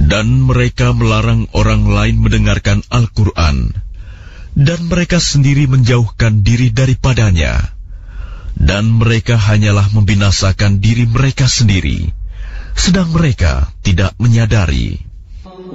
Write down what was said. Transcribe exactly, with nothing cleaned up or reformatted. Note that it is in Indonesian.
Dan mereka melarang orang lain mendengarkan Al-Quran, dan mereka sendiri menjauhkan diri daripadanya, dan mereka hanyalah membinasakan diri mereka sendiri, sedang mereka tidak menyadari.